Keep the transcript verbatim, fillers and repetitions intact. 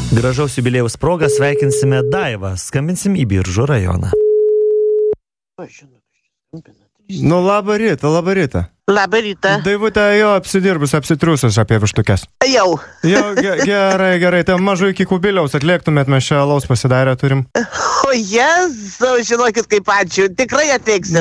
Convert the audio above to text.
Gražaus jubiliejaus progą sveikinsime Daivą. Skambinsim į Biržų rajoną. Nu, labą rytą, labą rytą. Labą rytą. Daivutė, jo, apsidirbus, apsitrūsus apie vištukės. Jau. Jo, ge gerai, gerai, tai mažu iki kubiliaus atlėktumėt, mes čia alaus pasidarę turim. O Jėzau, žinokit, kaip ačiū. Tikrai ateiksim.